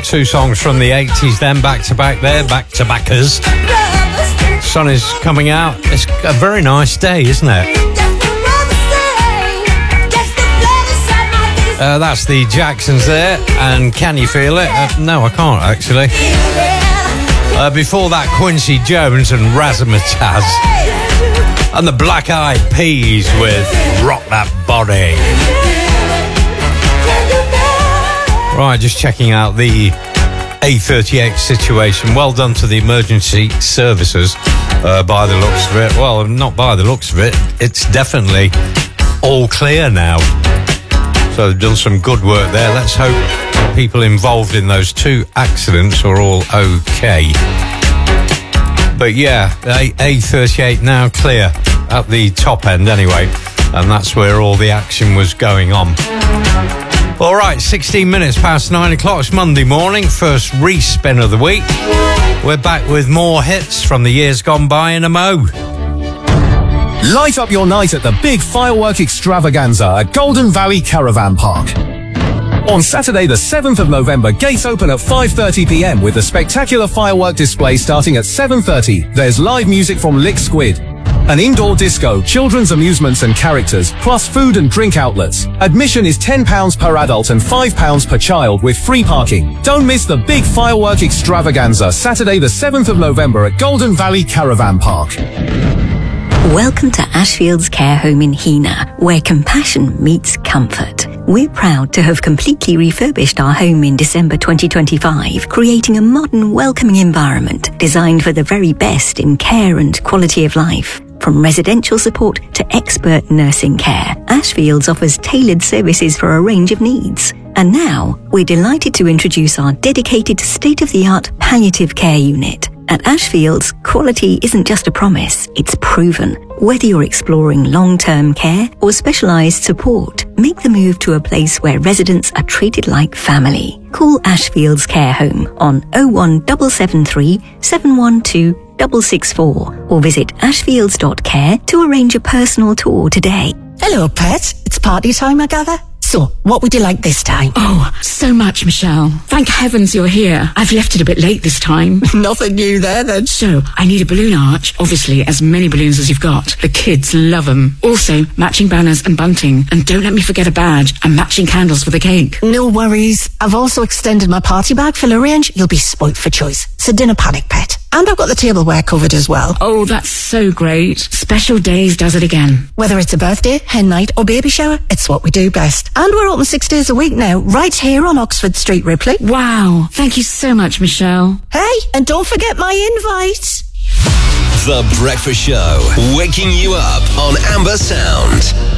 Two songs from the 80s then, back-to-back there, back-to-backers. Sun is coming out. It's a very nice day, isn't it? That's the Jacksons there, and Can You Feel It? No, I can't, actually. Before that, Quincy Jones and Razzmatazz. And the Black Eyed Peas with Rock That Body. Right, just checking out the A38 situation. Well done to the emergency services by the looks of it. Well, not by the looks of it. It's definitely all clear now. So they've done some good work there. Let's hope people involved in those two accidents are all okay. But yeah, A38 now clear at the top end anyway. And that's where all the action was going on. All right, 16 minutes past 9 o'clock. It's Monday morning, first re-spin of the week. We're back with more hits from the years gone by in a mo. Light up your night at the big firework extravaganza at Golden Valley Caravan Park. On Saturday the 7th of November, gates open at 5:30 p.m. with a spectacular firework display starting at 7:30. There's live music from Lick Squid, an indoor disco, children's amusements and characters, plus food and drink outlets. Admission is £10 per adult and £5 per child with free parking. Don't miss the big firework extravaganza, Saturday the 7th of November at Golden Valley Caravan Park. Welcome to Ashfield's Care Home in Heanor, where compassion meets comfort. We're proud to have completely refurbished our home in December 2025, creating a modern, welcoming environment designed for the very best in care and quality of life. From residential support to expert nursing care, Ashfields offers tailored services for a range of needs. And now, we're delighted to introduce our dedicated state-of-the-art palliative care unit. At Ashfields, quality isn't just a promise, it's proven. Whether you're exploring long-term care or specialised support, make the move to a place where residents are treated like family. Call Ashfields Care Home on 01773 712 664 or visit ashfields.care to arrange a personal tour today. Hello, pet. It's party time, I gather. So, what would you like this time? Oh, so much, Michelle. Thank heavens you're here. I've left it a bit late this time. Nothing new there, then. So, I need a balloon arch. Obviously, as many balloons as you've got. The kids love them. Also, matching banners and bunting. And don't let me forget a badge and matching candles for the cake. No worries. I've also extended my party bag full of range. You'll be spoilt for choice. So, dinner panic, pet. And I've got the tableware covered as well. Oh, that's so great. Special Days does it again. Whether it's a birthday, hen night or baby shower, it's what we do best. And we're open 6 days a week now, right here on Oxford Street, Ripley. Wow. Thank you so much, Michelle. Hey, and don't forget my invite. The Breakfast Show, waking you up on Amber Sound.